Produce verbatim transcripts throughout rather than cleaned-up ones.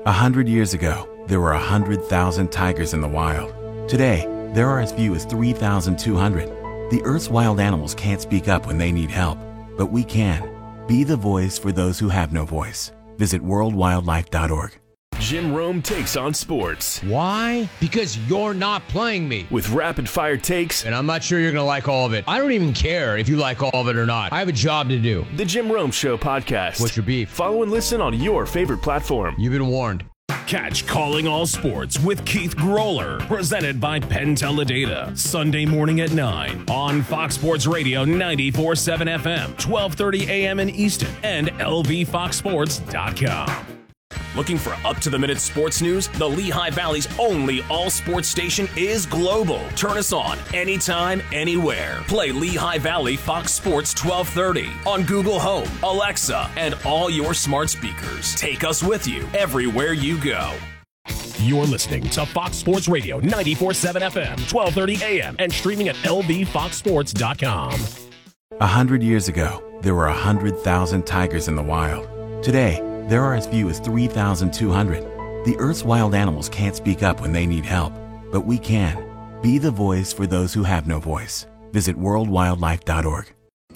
A hundred years ago, there were a hundred thousand tigers in the wild. Today, there are as few as three thousand two hundred. The Earth's wild animals can't speak up when they need help, but we can. Be the voice for those who have no voice. Visit world wildlife dot org. Jim Rome takes on sports. Why? Because you're not playing me. With rapid-fire takes. And I'm not sure you're going to like all of it. I don't even care if you like all of it or not. I have a job to do. The Jim Rome Show podcast. What's your beef? Follow and listen on your favorite platform. You've been warned. Catch Calling All Sports with Keith Groller, presented by Penn Teledata, Sunday morning at nine on Fox Sports Radio ninety-four point seven F M, twelve thirty A M in Easton, and L V fox sports dot com. Looking for up-to-the-minute sports news? The Lehigh Valley's only all-sports station is global. Turn us on anytime, anywhere. Play Lehigh Valley Fox Sports twelve thirty on Google Home, Alexa, and all your smart speakers. Take us with you everywhere you go. You're listening to Fox Sports Radio ninety-four point seven F M, twelve thirty A M, and streaming at L V fox sports dot com. A hundred years ago, there were a hundred thousand tigers in the wild. Today, there are as few as three thousand two hundred. The Earth's wild animals can't speak up when they need help, but we can. Be the voice for those who have no voice. Visit world wildlife dot org.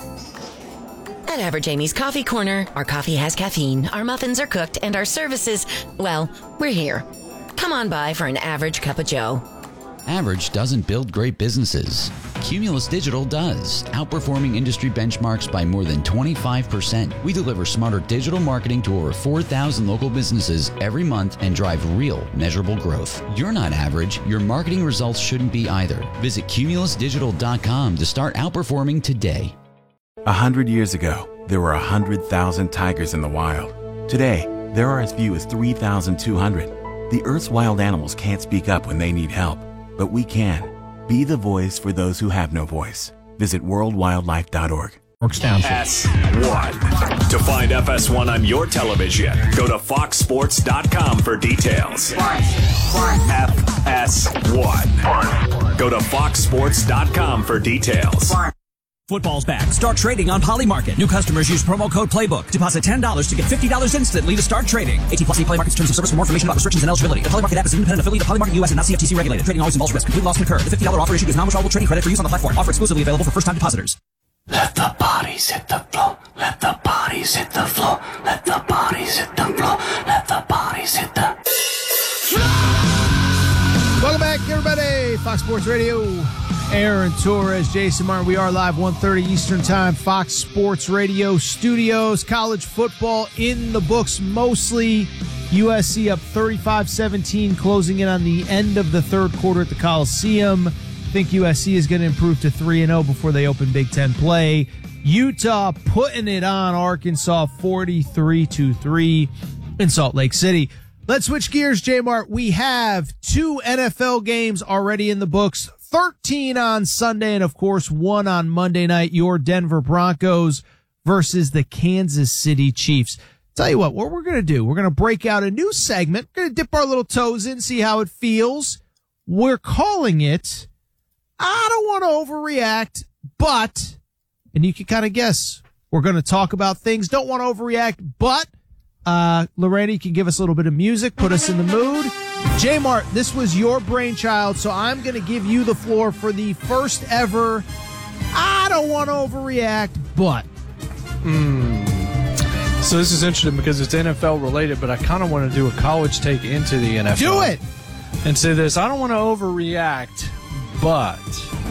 At Average Amy's Coffee Corner, our coffee has caffeine, our muffins are cooked, and our services, well, we're here. Come on by for an average cup of joe. Average doesn't build great businesses. Cumulus Digital does, outperforming industry benchmarks by more than twenty-five percent. We deliver smarter digital marketing to over four thousand local businesses every month and drive real, measurable growth. You're not average. Your marketing results shouldn't be either. Visit cumulus digital dot com to start outperforming today. A hundred years ago, there were a hundred thousand tigers in the wild. Today, there are as few as three thousand two hundred. The Earth's wild animals can't speak up when they need help, but we can. Be the voice for those who have no voice. Visit world wildlife dot org. F S one. To find F S one on your television, go to fox sports dot com for details. F S one. Go to fox sports dot com for details. Football's back. Start trading on Polymarket. New customers use promo code PLAYBOOK. Deposit ten dollars to get fifty dollars instantly to start trading. eighteen plus Polymarket's terms of service. For more information about restrictions and eligibility. The Polymarket app is an independent affiliate of Polymarket U S and not C F T C regulated. Trading always involves risk. Complete loss can occur. The fifty dollars offer issued is non-withdrawable trading credit for use on the platform. Offer exclusively available for first-time depositors. Let the bodies hit the floor. Let the bodies hit the floor. Let the bodies hit the floor. Let the bodies hit the floor. Welcome back, everybody. Fox Sports Radio. Aaron Torres, Jason Martin. We are live one thirty Eastern Time, Fox Sports Radio studios. College football in the books mostly. U S C up thirty-five seventeen, closing in on the end of the third quarter at the Coliseum. I think U S C is going to improve to three and oh before they open Big Ten play. Utah putting it on Arkansas forty-three to three in Salt Lake City. Let's switch gears, J-Mart. We have two N F L games already in the books. thirteen on Sunday, and of course, one on Monday night. Your Denver Broncos versus the Kansas City Chiefs. Tell you what, what we're going to do, we're going to break out a new segment. We're going to dip our little toes in, see how it feels. We're calling it, I don't want to overreact, but, and you can kind of guess, we're going to talk about things, don't want to overreact, but, uh, Lorena, you can give us a little bit of music, put us in the mood. J-Mart, this was your brainchild, so I'm going to give you the floor for the first ever, I don't want to overreact, but. Mm. So this is interesting because it's N F L related, but I kind of want to do a college take into the N F L. Do it! And say this, I don't want to overreact, but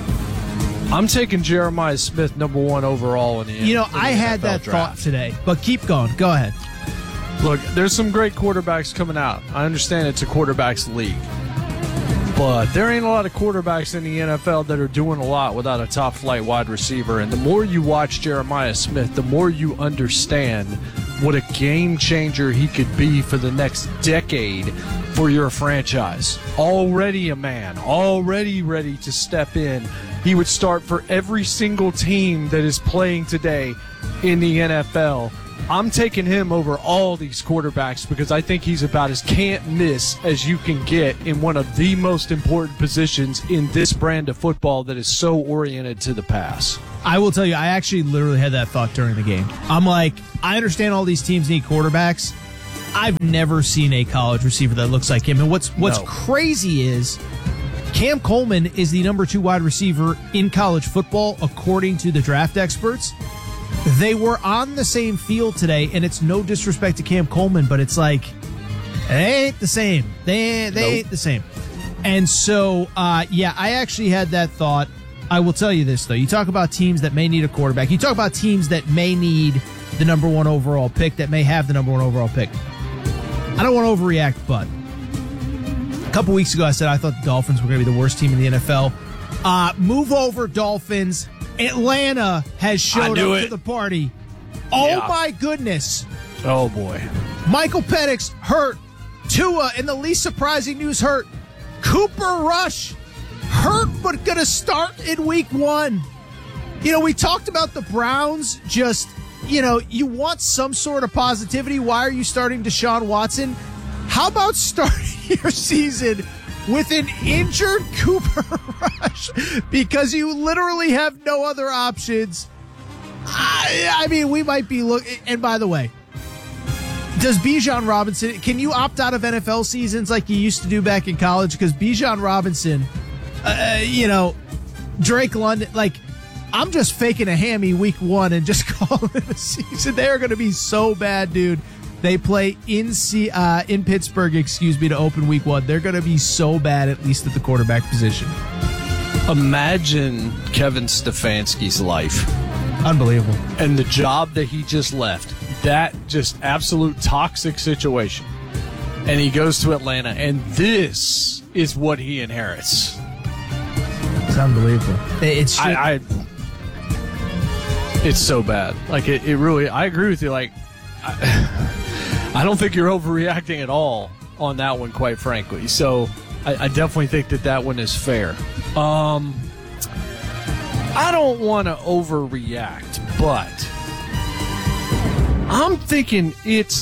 I'm taking Jeremiah Smith number one overall in the N F L. You know, I had that thought today, but keep going. Go ahead. Look, there's some great quarterbacks coming out. I understand it's a quarterback's league. But there ain't a lot of quarterbacks in the N F L that are doing a lot without a top-flight wide receiver. And the more you watch Jeremiah Smith, the more you understand what a game changer he could be for the next decade for your franchise. Already a man, already ready to step in. He would start for every single team that is playing today in the N F L. I'm taking him over all these quarterbacks because I think he's about as can't miss as you can get in one of the most important positions in this brand of football that is so oriented to the pass. I will tell you, I actually literally had that thought during the game. I'm like, I understand all these teams need quarterbacks. I've never seen a college receiver that looks like him. And what's what's No. crazy is Cam Coleman is the number two wide receiver in college football, according to the draft experts. They were on the same field today, and it's no disrespect to Cam Coleman, but it's like, they ain't the same. They, they Nope. ain't the same. And so, uh, yeah, I actually had that thought. I will tell you this, though. You talk about teams that may need a quarterback. You talk about teams that may need the number one overall pick, that may have the number one overall pick. I don't want to overreact, but a couple weeks ago I said I thought the Dolphins were going to be the worst team in the N F L. Uh, move over, Dolphins. Atlanta has showed up it. to the party. Oh, Yeah. my goodness. Oh, boy. Michael Penix hurt. Tua, in the least surprising news, hurt. Cooper Rush hurt, but going to start in week one. You know, we talked about the Browns just, you know, you want some sort of positivity. Why are you starting Deshaun Watson? How about starting your season with an injured Cooper Rush? Because you literally have no other options. I, I mean, we might be looking, and by the way, does Bijan Robinson, can you opt out of N F L seasons like you used to do back in college? Because Bijan Robinson, uh, you know, Drake London, like, I'm just faking a hammy week one and just calling it a season. They are going to be so bad, dude. They play in C, uh, in Pittsburgh, excuse me, to open week one. They're going to be so bad, at least at the quarterback position. Imagine Kevin Stefanski's life. Unbelievable. And the job that he just left. That just absolute toxic situation. And he goes to Atlanta, and this is what he inherits. It's unbelievable. It's I, I it's so bad. Like it, it really. I agree with you. Like I, I don't think you're overreacting at all on that one, quite frankly. So I, I definitely think that that one is fair. Um, I don't want to overreact, but I'm thinking it's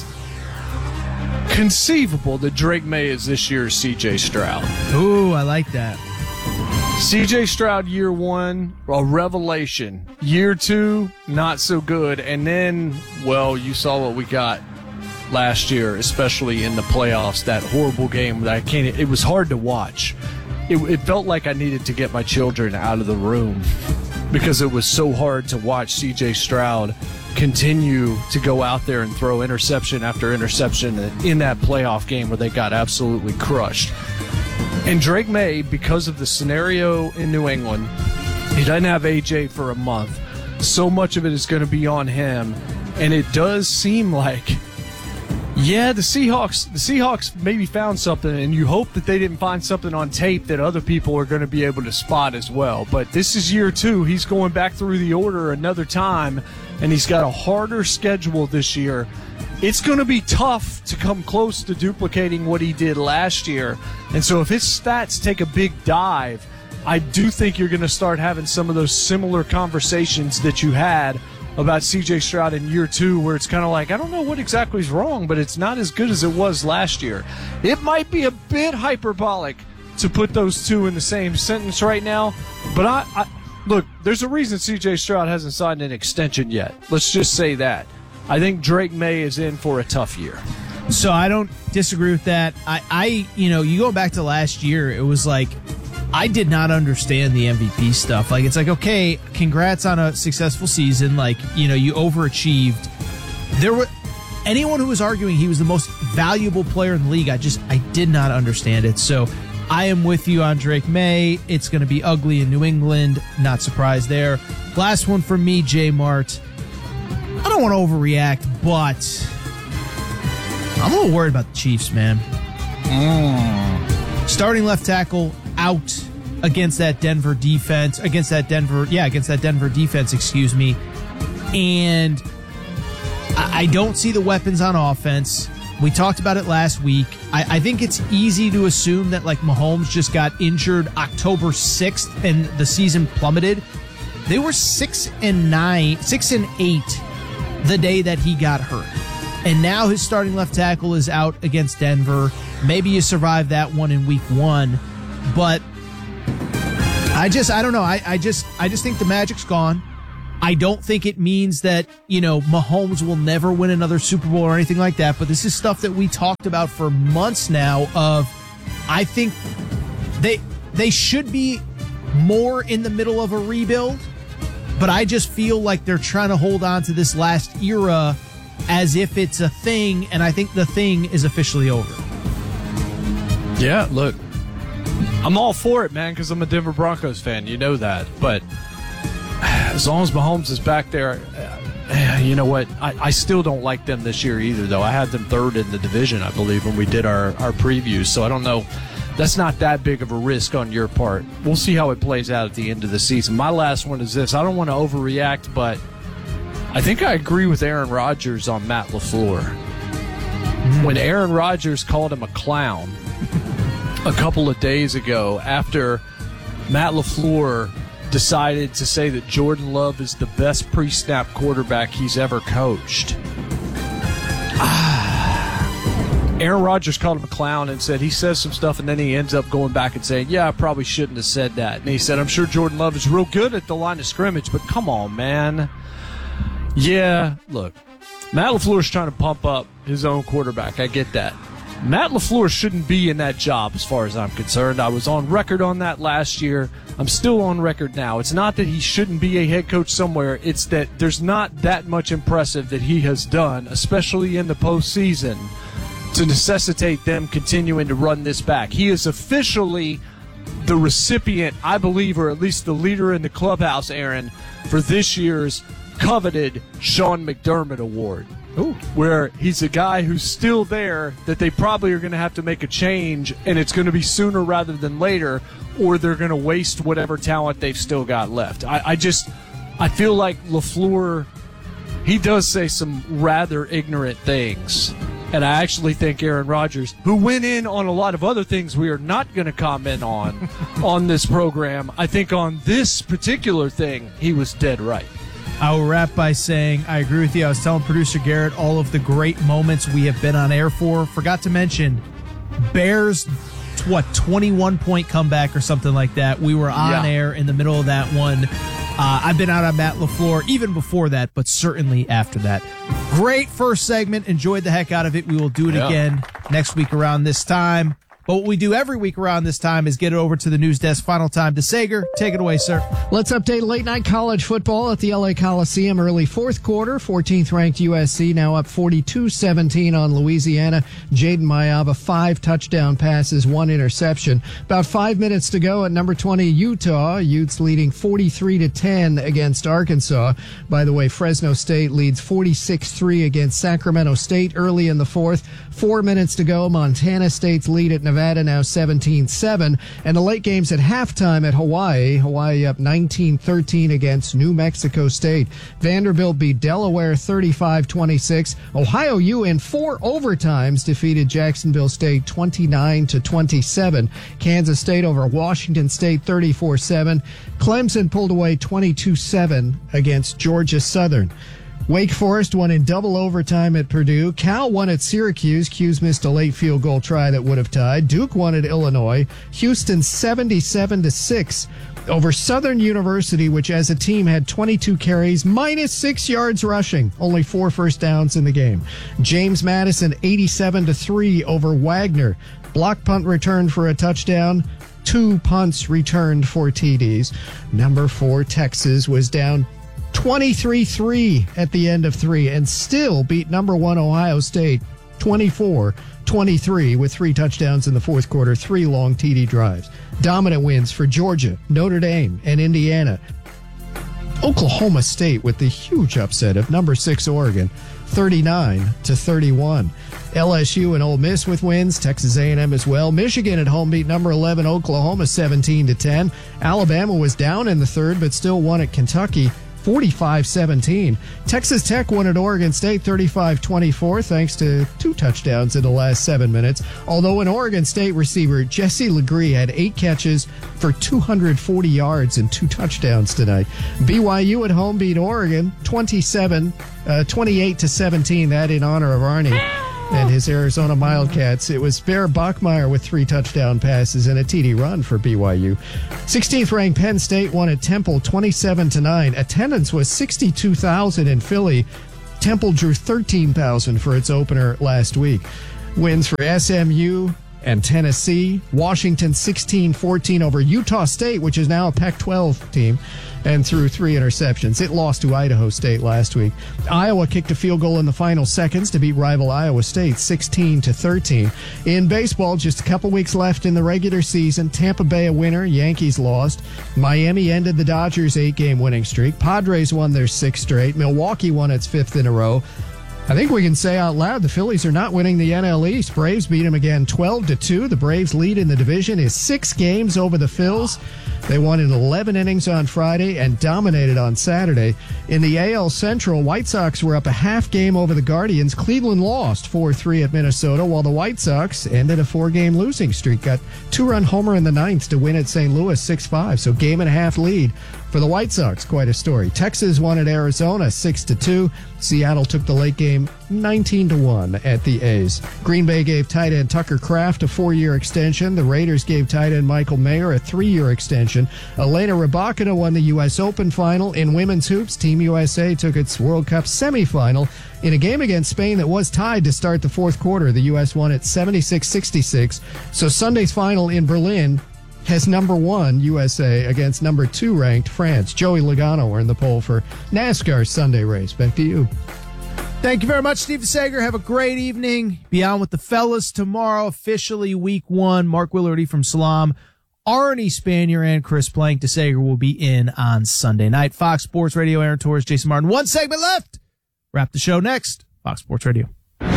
conceivable that Drake May is this year's C J Stroud. Ooh, I like that. C J Stroud year one, a revelation. Year two, not so good. And then, well, you saw what we got last year, especially in the playoffs, that horrible game that I can't, it was hard to watch. It, it felt like I needed to get my children out of the room because it was so hard to watch C J Stroud continue to go out there and throw interception after interception in that playoff game where they got absolutely crushed. And Drake May, because of the scenario in New England, he doesn't have A J for a month. So much of it is going to be on him. And it does seem like, yeah, the Seahawks, the Seahawks maybe found something, and you hope that they didn't find something on tape that other people are going to be able to spot as well. But this is year two. He's going back through the order another time, and he's got a harder schedule this year. It's going to be tough to come close to duplicating what he did last year. And so if his stats take a big dive, I do think you're going to start having some of those similar conversations that you had about C J Stroud in year two, where it's kind of like, I don't know what exactly is wrong, but it's not as good as it was last year. It might be a bit hyperbolic to put those two in the same sentence right now, but I, I look, there's a reason C J Stroud hasn't signed an extension yet. Let's just say that. I think Drake May is in for a tough year. So I don't disagree with that. I, I, you know, you go back to last year, it was like, I did not understand the M V P stuff. Like, it's like, okay, congrats on a successful season. Like, you know, you overachieved. There were anyone who was arguing he was the most valuable player in the league. I just, I did not understand it. So I am with you on Drake May. It's going to be ugly in New England. Not surprised there. Last one from me, J Mart. I don't want to overreact, but I'm a little worried about the Chiefs, man. Mm. Starting left tackle out against that Denver defense, against that Denver, yeah, against that Denver defense, excuse me. And I, I don't see the weapons on offense. We talked about it last week. I, I think it's easy to assume that, like, Mahomes just got injured October sixth and the season plummeted. They were six and nine, six and eight the day that he got hurt. And now his starting left tackle is out against Denver. Maybe you survive that one in week one. But I just, I don't know. I, I just, I just think the magic's gone. I don't think it means that, you know, Mahomes will never win another Super Bowl or anything like that, but this is stuff that we talked about for months now of, I think they they should be more in the middle of a rebuild, but I just feel like they're trying to hold on to this last era as if it's a thing, and I think the thing is officially over. Yeah, look, I'm all for it, man, because I'm a Denver Broncos fan. You know that. But as long as Mahomes is back there, uh, you know what? I, I still don't like them this year either, though. I had them third in the division, I believe, when we did our, our previews. So I don't know. That's not that big of a risk on your part. We'll see how it plays out at the end of the season. My last one is this. I don't want to overreact, but I think I agree with Aaron Rodgers on Matt LaFleur. Mm. When Aaron Rodgers called him a clown a couple of days ago after Matt LaFleur decided to say that Jordan Love is the best pre-snap quarterback he's ever coached. Ah. Aaron Rodgers called him a clown and said he says some stuff, and then he ends up going back and saying, yeah, I probably shouldn't have said that. And he said, I'm sure Jordan Love is real good at the line of scrimmage, but come on, man. Yeah, look, Matt LaFleur's trying to pump up his own quarterback. I get that. Matt LaFleur shouldn't be in that job as far as I'm concerned. I was on record on that last year. I'm still on record now. It's not that he shouldn't be a head coach somewhere. It's that there's not that much impressive that he has done, especially in the postseason, to necessitate them continuing to run this back. He is officially the recipient, I believe, or at least the leader in the clubhouse, Aaron, for this year's coveted Sean McDermott Award. Ooh. Where he's a guy who's still there that they probably are going to have to make a change, and it's going to be sooner rather than later, or they're going to waste whatever talent they've still got left. I, I just, I feel like LaFleur, he does say some rather ignorant things. And I actually think Aaron Rodgers, who went in on a lot of other things we are not going to comment on on this program, I think on this particular thing, he was dead right. I will wrap by saying I agree with you. I was telling producer Garrett all of the great moments we have been on air for. Forgot to mention Bears, what, twenty-one point comeback or something like that. We were on yeah. air in the middle of that one. Uh, I've been out on Matt LaFleur even before that, but certainly after that. Great first segment. Enjoyed the heck out of it. We will do it yeah. again next week around this time. But what we do every week around this time is get it over to the news desk. Final time to Sager. Take it away, sir. Let's update late night college football at the L A Coliseum. Early fourth quarter, fourteenth ranked U S C now up forty-two seventeen on Louisiana. Jaden Mayava, five touchdown passes, one interception. About five minutes to go at number twenty, Utah. Utes leading forty-three to ten against Arkansas. By the way, Fresno State leads forty-six three against Sacramento State early in the fourth. Four minutes to go. Montana State's lead at Nevada now seventeen seven. And the late games at halftime at Hawaii. Hawaii up nineteen thirteen against New Mexico State. Vanderbilt beat Delaware thirty-five twenty-six. Ohio U in four overtimes defeated Jacksonville State twenty-nine to twenty-seven. Kansas State over Washington State thirty-four seven. Clemson pulled away twenty-two seven against Georgia Southern. Wake Forest won in double overtime at Purdue. Cal won at Syracuse. Cuse missed a late field goal try that would have tied. Duke won at Illinois. Houston seventy-seven to six over Southern University, which as a team had twenty-two carries, minus six yards rushing. Only four first downs in the game. James Madison eighty-seven to three over Wagner. Block punt returned for a touchdown. Two punts returned for T Ds. Number four, Texas, was down twenty-three three at the end of three and still beat number one Ohio State twenty-four twenty-three with three touchdowns in the fourth quarter, three long T D drives. Dominant wins for Georgia, Notre Dame, and Indiana. Oklahoma State with the huge upset of number six Oregon, thirty-nine to thirty-one. L S U and Ole Miss with wins, Texas A and M as well. Michigan at home beat number eleven Oklahoma seventeen to ten. Alabama was down in the third but still won at Kentucky forty-five seventeen. Texas Tech won at Oregon State thirty-five twenty-four thanks to two touchdowns in the last seven minutes. Although an Oregon State receiver, Jesse Legree, had eight catches for two hundred forty yards and two touchdowns tonight. B Y U at home beat Oregon twenty-seven, uh, twenty-eight to seventeen. That in honor of Arnie. and his Arizona Wildcats. It was Bear Bachmeier with three touchdown passes and a T D run for B Y U. sixteenth ranked Penn State won at Temple twenty-seven to nine. Attendance was sixty-two thousand in Philly. Temple drew thirteen thousand for its opener last week. Wins for S M U and Tennessee. Washington sixteen fourteen over Utah State, which is now a Pac twelve team, and threw three interceptions. It lost to Idaho State last week. Iowa kicked a field goal in the final seconds to beat rival Iowa State sixteen to thirteen. In baseball, just a couple weeks left in the regular season. Tampa Bay a winner, Yankees lost. Miami ended the Dodgers' eight-game winning streak. Padres won their sixth straight. Milwaukee won its fifth in a row. I think we can say out loud the Phillies are not winning the N L East. Braves beat them again twelve to two. The Braves' lead in the division is six games over the Phils. They won in eleven innings on Friday and dominated on Saturday. In the A L Central, White Sox were up a half game over the Guardians. Cleveland lost four three at Minnesota, while the White Sox ended a four-game losing streak. Got two-run homer in the ninth to win at Saint Louis six five, so game and a half lead for the White Sox. Quite a story. Texas won at Arizona six to two. Seattle took the late game nineteen to one at the A's. Green Bay gave tight end Tucker Kraft a four-year extension. The Raiders gave tight end Michael Mayer a three-year extension. Elena Rybakina won the U S Open final. In women's hoops, Team U S A took its World Cup semifinal in a game against Spain that was tied to start the fourth quarter. The U S won at seventy-six sixty-six. So Sunday's final in Berlin has number one U S A against number two ranked France. Joey Logano are in the poll for NASCAR's Sunday race. Back to you. Thank you very much, Steve Sager. Have a great evening. Be on with the fellas tomorrow, officially week one. Mark Willardy from Salam, Arnie Spanier, and Chris Plank. DeSager will be in on Sunday night. Fox Sports Radio, Aaron Torres, Jason Martin. One segment left. Wrap the show next. Fox Sports Radio.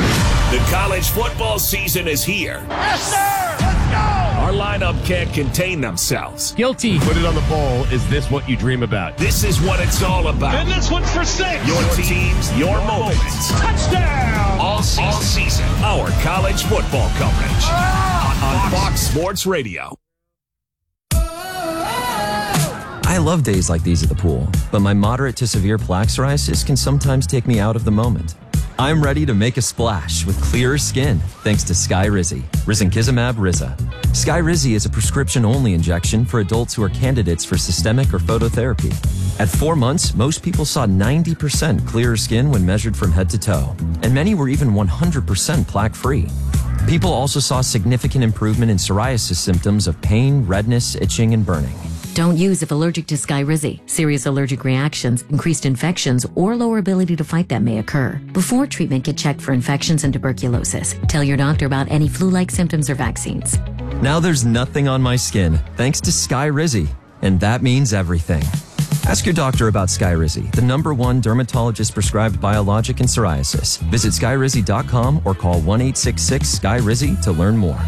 The college football season is here. Yes, sir! Let's go! Our lineup can't contain themselves. Guilty. Put it on the poll. Is this what you dream about? This is what it's all about. And this one's for six. Your teams, your, your moments. Touchdown! All season. All season. Our college football coverage ah! on Fox Sports Radio. I love days like these at the pool, but my moderate to severe plaque psoriasis can sometimes take me out of the moment. I'm ready to make a splash with clearer skin thanks to Skyrizi, Risankizumab Riza. Skyrizi is a prescription-only injection for adults who are candidates for systemic or phototherapy. At four months, most people saw ninety percent clearer skin when measured from head to toe, and many were even one hundred percent plaque-free. People also saw significant improvement in psoriasis symptoms of pain, redness, itching, and burning. Don't use if allergic to Skyrizi. Serious allergic reactions, increased infections, or lower ability to fight them may occur. Before treatment, get checked for infections and tuberculosis. Tell your doctor about any flu-like symptoms or vaccines. Now there's nothing on my skin thanks to Skyrizi, and that means everything. Ask your doctor about Skyrizi, the number one dermatologist-prescribed biologic in psoriasis. Visit Skyrizi dot com or call one eight six six S K Y R I Z Y to learn more.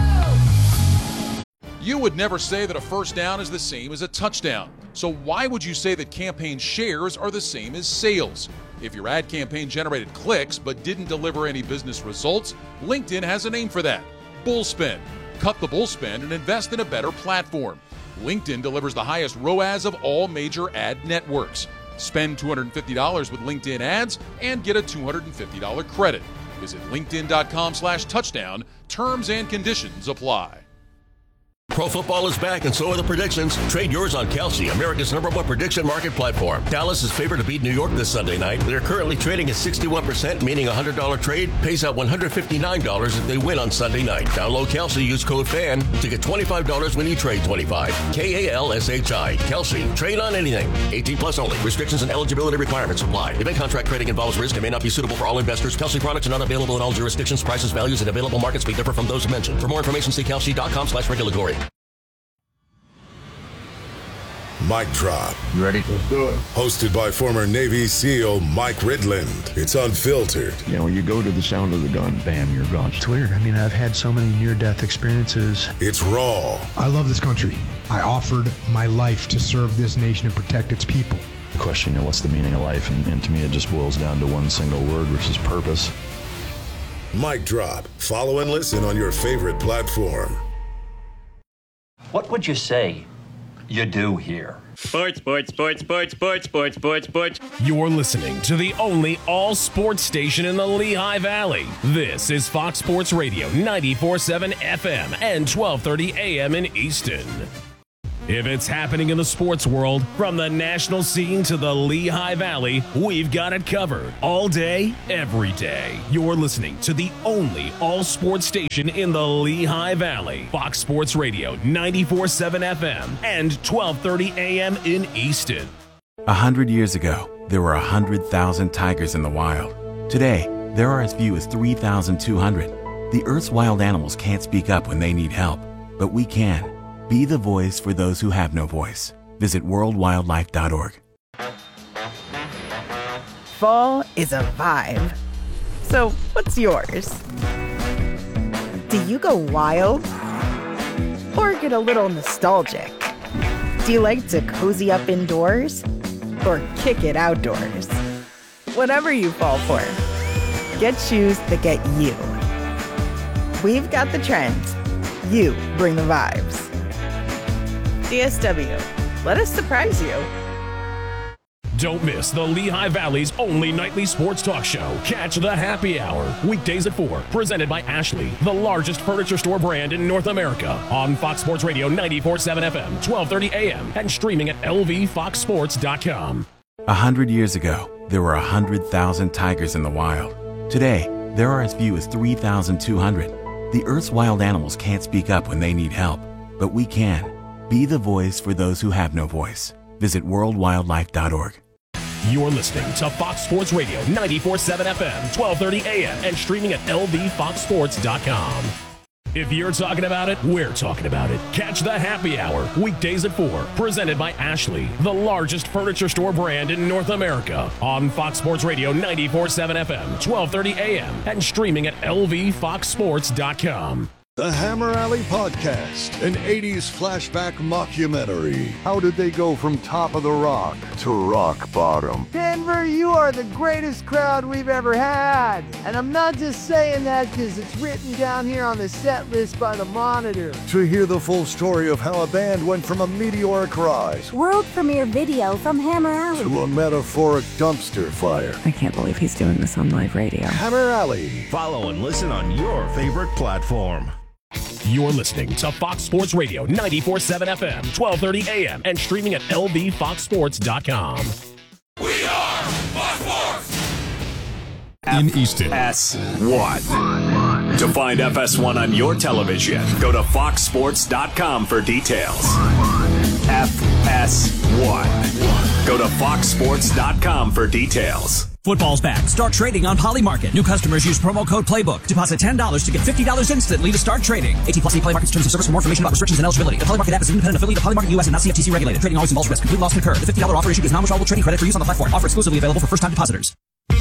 You would never say that a first down is the same as a touchdown. So why would you say that campaign shares are the same as sales? If your ad campaign generated clicks but didn't deliver any business results, LinkedIn has a name for that: Bullspend. Cut the bullspend and invest in a better platform. LinkedIn delivers the highest R O A S of all major ad networks. Spend two hundred fifty dollars with LinkedIn ads and get a two hundred fifty dollars credit. Visit linkedin dot com slash touchdown. Terms and conditions apply. Pro football is back, and so are the predictions. Trade yours on Kalshi, America's number one prediction market platform. Dallas is favored to beat New York this Sunday night. They're currently trading at sixty-one percent, meaning a one hundred dollars trade pays out one hundred fifty-nine dollars if they win on Sunday night. Download Kalshi, use code FAN to get twenty-five dollars when you trade twenty-five. K A L S H I. Kalshi. Trade on anything. eighteen plus only. Restrictions and eligibility requirements apply. Event contract trading involves risk and may not be suitable for all investors. Kalshi products are not available in all jurisdictions. Prices, values, and available markets may differ from those mentioned. For more information, see Kalshi dot com slash regulatory. Mic Drop. You ready? Let's do it. Hosted by former Navy SEAL Mike Ridland. It's unfiltered. You know, when you go to the sound of the gun, bam, you're gone. It's weird. I mean, I've had so many near-death experiences. It's raw. I love this country. I offered my life to serve this nation and protect its people. The question, you know, what's the meaning of life? And, and to me, it just boils down to one single word, which is purpose. Mic Drop. Follow and listen on your favorite platform. What would you say you do here. Sports, sports, sports, sports, sports, sports, sports, sports. You're listening to the only all-sports station in the Lehigh Valley. This is Fox Sports Radio, ninety-four point seven F M and twelve thirty A M in Easton. If it's happening in the sports world, from the national scene to the Lehigh Valley, we've got it covered. All day, every day. You're listening to the only all-sports station in the Lehigh Valley. Fox Sports Radio, ninety-four point seven F M and twelve thirty A M in Easton. A hundred years ago, there were a hundred thousand tigers in the wild. Today, there are as few as three thousand two hundred. The Earth's wild animals can't speak up when they need help, but we can. Be the voice for those who have no voice. Visit world wildlife dot org. Fall is a vibe. So, what's yours? Do you go wild? Or get a little nostalgic? Do you like to cozy up indoors? Or kick it outdoors? Whatever you fall for, get shoes that get you. We've got the trends. You bring the vibes. D S W. Let us surprise you. Don't miss the Lehigh Valley's only nightly sports talk show. Catch the Happy Hour, weekdays at four, presented by Ashley, the largest furniture store brand in North America, on Fox Sports Radio ninety-four point seven F M, twelve thirty A M, and streaming at L V fox sports dot com. A hundred years ago, there were a hundred thousand tigers in the wild. Today, there are as few as three thousand two hundred. The Earth's wild animals can't speak up when they need help, but we can. Be the voice for those who have no voice. Visit world wildlife dot org. You're listening to Fox Sports Radio, ninety-four point seven F M, twelve thirty A M, and streaming at L V fox sports dot com. If you're talking about it, we're talking about it. Catch the Happy Hour, weekdays at four, presented by Ashley, the largest furniture store brand in North America, on Fox Sports Radio ninety-four point seven F M, twelve thirty A M, and streaming at L V fox sports dot com. The Hammer Alley Podcast, an eighties flashback mockumentary. How did they go from top of the rock to rock bottom? Denver, you are the greatest crowd we've ever had. And I'm not just saying that because it's written down here on the set list by the Monitor. To hear the full story of how a band went from a meteoric rise, world premiere video from Hammer Alley, to a metaphoric dumpster fire. I can't believe he's doing this on live radio. Hammer Alley. Follow and listen on your favorite platform. You're listening to Fox Sports Radio, ninety-four point seven F M, twelve thirty A M, and streaming at L V fox sports dot com. We are Fox Sports! In Easton. F S one. To find F S one on your television, go to fox sports dot com for details. F S one. Go to fox sports dot com for details. Football's back. Start trading on Poly Market. New customers use promo code Playbook. Deposit ten dollars to get fifty dollars instantly to start trading. eighteen plus Poly Market's terms of service. For more information about restrictions and eligibility. The Poly Market app is an independent affiliate of Poly Market U S and not C F T C regulated. Trading always involves risk. Complete loss can occur. The fifty dollars offer issued is non-withdrawable trading credit for use on the platform. Offer exclusively available for first-time depositors.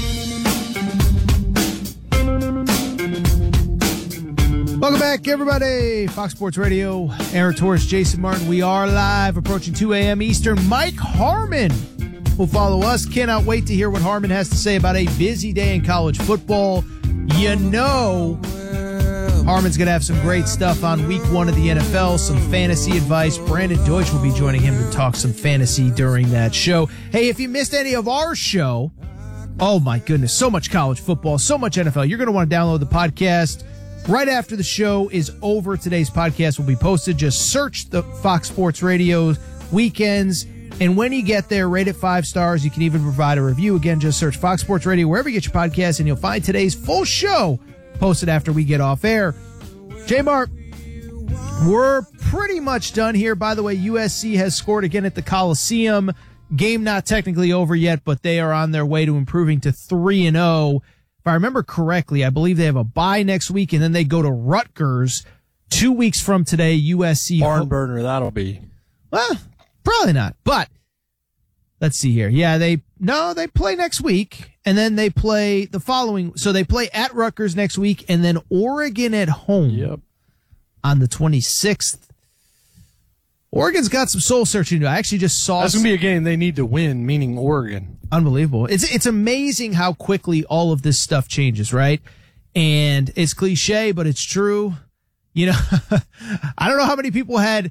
Welcome back, everybody. Fox Sports Radio, Aaron Torres, Jason Martin. We are live, approaching two A M Eastern. Mike Harmon will follow us. Cannot wait to hear what Harmon has to say about a busy day in college football. You know, Harmon's going to have some great stuff on week one of the N F L, some fantasy advice. Brandon Deutsch will be joining him to talk some fantasy during that show. Hey, if you missed any of our show, oh my goodness, so much college football, so much N F L. You're going to want to download the podcast right after the show is over. Today's podcast will be posted. Just search the Fox Sports Radio Weekends. And when you get there, rate it five stars. You can even provide a review. Again, just search Fox Sports Radio wherever you get your podcasts, and you'll find today's full show posted after we get off air. J-Mart, we're pretty much done here. By the way, U S C has scored again at the Coliseum. Game not technically over yet, but they are on their way to improving to three and oh. If I remember correctly, I believe they have a bye next week, and then they go to Rutgers two weeks from today. U S C. Barn burner, that'll be. Well, probably not, but let's see here. Yeah, they no, they play next week, and then they play the following. So they play at Rutgers next week, and then Oregon at home yep. on the twenty-sixth. Oregon's got some soul searching to do. I actually just saw. That's gonna be a game they need to win, meaning Oregon. Unbelievable. It's it's amazing how quickly all of this stuff changes, right? And it's cliche, but it's true. You know, I don't know how many people had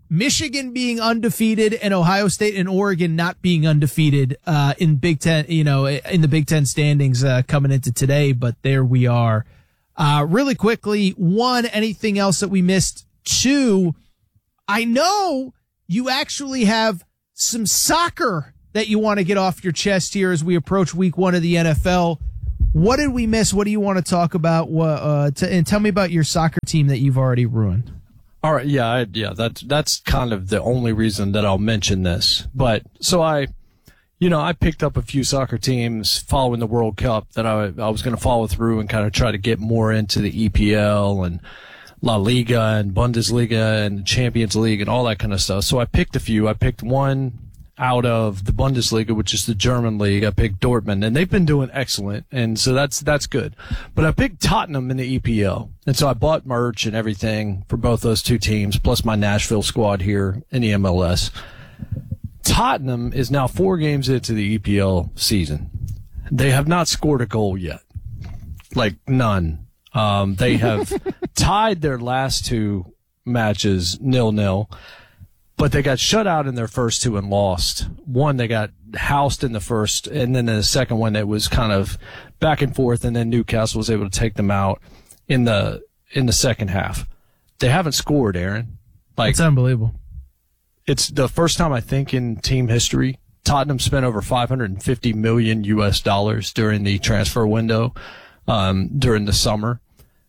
Michigan being undefeated and Ohio State and Oregon not being undefeated uh, in Big Ten, you know, in the Big Ten standings uh, coming into today. But there we are. Uh, really quickly, one, anything else that we missed? Two, I know you actually have some soccer that you want to get off your chest here as we approach week one of the N F L. What did we miss? What do you want to talk about? Uh, t- and tell me about your soccer team that you've already ruined. All right, yeah, I, yeah, that's that's kind of the only reason that I'll mention this. But so I, you know, I picked up a few soccer teams following the World Cup that I I was going to follow through and kind of try to get more into the E P L and La Liga and Bundesliga and Champions League and all that kind of stuff. So I picked a few. I picked one out of the Bundesliga, which is the German league. I picked Dortmund, and they've been doing excellent, and so that's that's good. But I picked Tottenham in the E P L, and so I bought merch and everything for both those two teams, plus my Nashville squad here in the M L S. Tottenham is now four games into the E P L season. They have not scored a goal yet, like none. Um, they have tied their last two matches nil-nil. But they got shut out in their first two and lost. One, they got housed in the first, and then in the second one, it was kind of back and forth, and then Newcastle was able to take them out in the in the second half. They haven't scored, Aaron. Like, it's unbelievable. It's the first time, I think, in team history. Tottenham spent over five hundred fifty million U S dollars during the transfer window um, during the summer,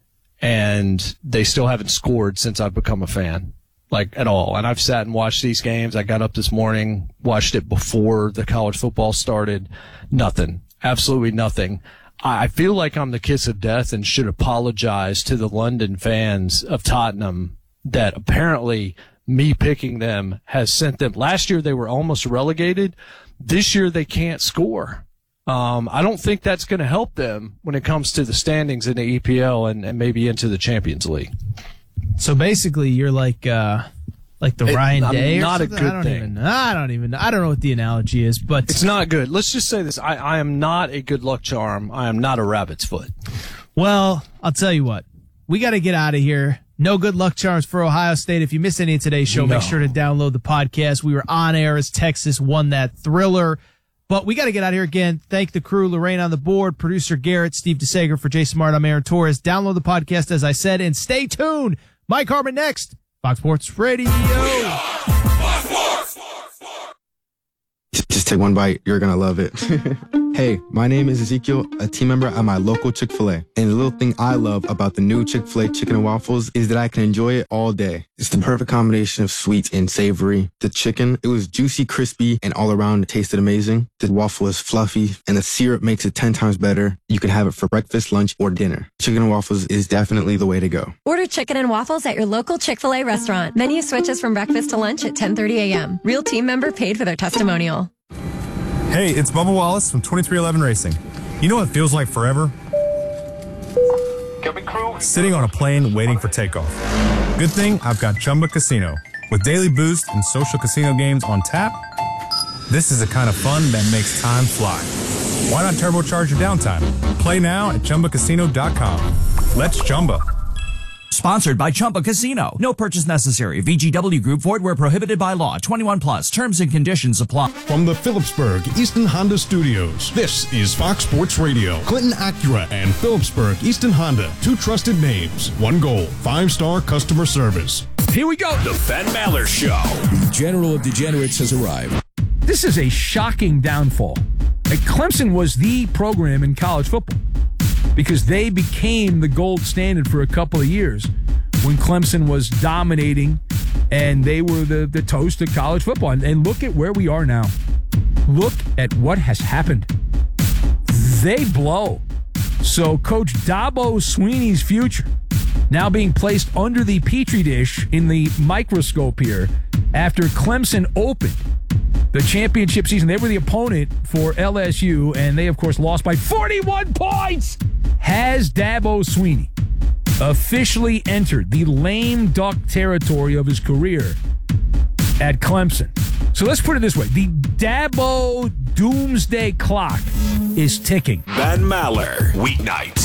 and they still haven't scored since I've become a fan. Like, at all. And I've sat and watched these games. I got up this morning, watched it before the college football started. Nothing. Absolutely nothing. I feel like I'm the kiss of death and should apologize to the London fans of Tottenham that apparently me picking them has sent them. Last year they were almost relegated. This year they can't score. Um, I don't think that's going to help them when it comes to the standings in the E P L and, and maybe into the Champions League. So basically, you're like uh, like the It- Ryan I'm Day. Or not a something? good I don't thing. Even, I don't even. I don't know what the analogy is, but It's not good. Let's just say this. I, I am not a good luck charm. I am not a rabbit's foot. Well, I'll tell you what. We got to get out of here. No good luck charms for Ohio State. If you missed any of today's show, No. make sure to download the podcast. We were on air as Texas won that thriller. But we got to get out of here again. Thank the crew, Lorraine on the board, producer Garrett, Steve DeSager, for Jason Martin. I'm Aaron Torres. Download the podcast, as I said, and stay tuned. Mike Harmon next. Fox Sports Radio. Just take one bite. You're going to love it. Hey, my name is Ezekiel, a team member at my local Chick-fil-A. And the little thing I love about the new Chick-fil-A chicken and waffles is that I can enjoy it all day. It's the perfect combination of sweet and savory. The chicken, it was juicy, crispy, and all around it tasted amazing. The waffle is fluffy, and the syrup makes it ten times better. You can have it for breakfast, lunch, or dinner. Chicken and waffles is definitely the way to go. Order chicken and waffles at your local Chick-fil-A restaurant. Menu switches from breakfast to lunch at ten thirty a.m. Real team member paid for their testimonial. Hey, it's Bubba Wallace from twenty-three eleven Racing. You know what feels like forever? Sitting on a plane waiting for takeoff. Good thing I've got Chumba Casino. With daily boost and social casino games on tap, this is the kind of fun that makes time fly. Why not turbocharge your downtime? Play now at Chumba Casino dot com. Let's Chumba. Sponsored by Chumba Casino. No purchase necessary. V G W Group. Void where prohibited by law. twenty-one plus. Terms and conditions apply. From the Phillipsburg Easton Honda Studios, this is Fox Sports Radio. Clinton Acura and Phillipsburg Easton Honda, two trusted names, one goal, five-star customer service. Here we go. The Ben Maller Show. The General of Degenerates has arrived. This is a shocking downfall. Like, Clemson was the program in college football because they became the gold standard for a couple of years when Clemson was dominating and they were the, the toast of college football. And, and look at where we are now. Look at what has happened. They blow. So Coach Dabo Swinney's future now being placed under the petri dish in the microscope here after Clemson opened the championship season. They were the opponent for L S U, and they, of course, lost by forty-one points. Has Dabo Swinney officially entered the lame duck territory of his career at Clemson? So let's put it this way. The Dabo doomsday clock is ticking. Ben Maller, weeknights,